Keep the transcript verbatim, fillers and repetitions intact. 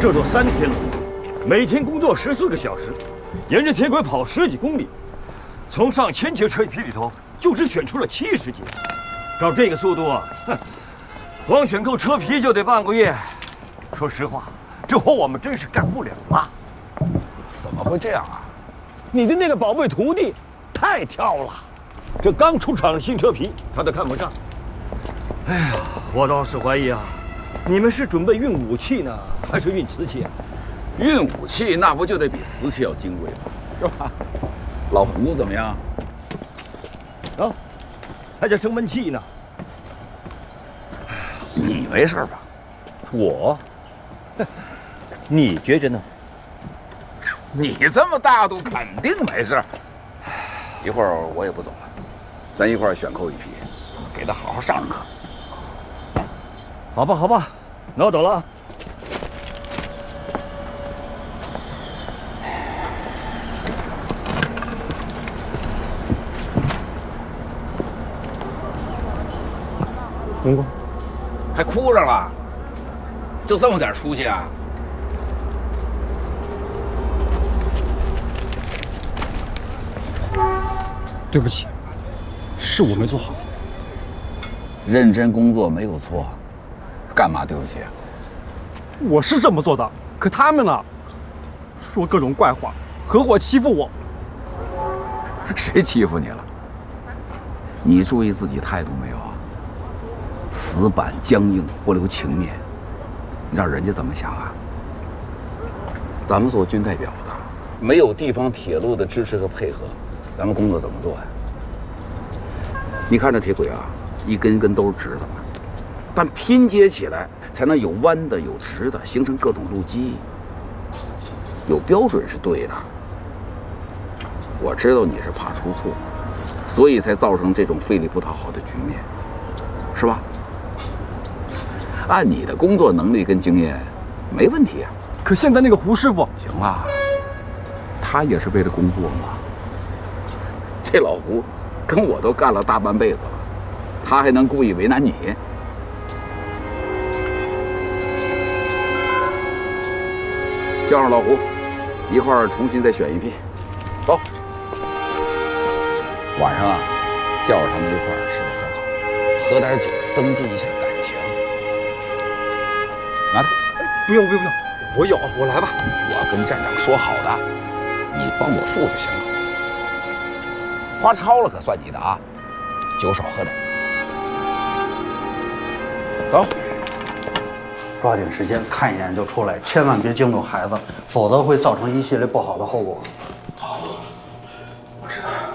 这都三天了，每天工作十四个小时，沿着铁轨跑十几公里，从上千节车皮里头就只选出了七十节。照这个速度啊，哼，光选购车皮就得半个月。说实话，这活我们真是干不了啊！ 怎么会这样啊？ 你的那个宝贝徒弟太挑了，这刚出厂的新车皮他都看不上。哎呀，我倒是怀疑啊，你们是准备运武器呢，还是运瓷器啊？ 运武器那不就得比瓷器要金贵吗？是吧？老胡怎么样？ 啊，还在生闷气呢。 你没事吧？ 我，你觉着呢？ 你这么大度，肯定没事。一会儿我也不走了，咱一块儿选购一批，给他好好上上课。 好吧，好吧，那我走了啊。 红光，还哭上了？就这么点出息啊？ 对不起，是我没做好。 认真工作没有错，干嘛对不起啊？ 我是这么做的，可他们呢，说各种怪话，合伙欺负我。 谁欺负你了？你注意自己态度没有啊？死板僵硬，不留情面，让人家怎么想啊？咱们做军代表的，没有地方铁路的支持和配合，咱们工作怎么做呀？你看这铁轨啊，一根一根都是直的吧，但拼接起来才能有弯的，有直的，形成各种路基。有标准是对的。我知道你是怕出错，所以才造成这种费力不讨好的局面，是吧？按你的工作能力跟经验，没问题啊。 可现在那个胡师傅， 行了，他也是为了工作嘛。这老胡跟我都干了大半辈子了，他还能故意为难你？叫上老胡，一块儿重新再选一批。走。晚上啊，叫着他们一块儿吃个烧烤，喝点酒，增进一下感情。拿着。 不用不用不用，我有，我来吧。 我跟站长说好的，你帮我付就行了。花超了可算你的啊，酒少喝点。走。 抓紧时间看一眼就出来，千万别惊着孩子，否则会造成一系列不好的后果。 好，我知道。